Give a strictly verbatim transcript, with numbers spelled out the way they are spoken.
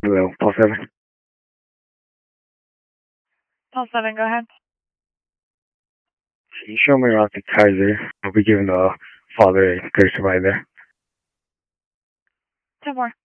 Hello, Paul seven. Paul seven, go ahead. Can you show me around to Kaiser? I'll be giving the father a clear to ride there. ten more.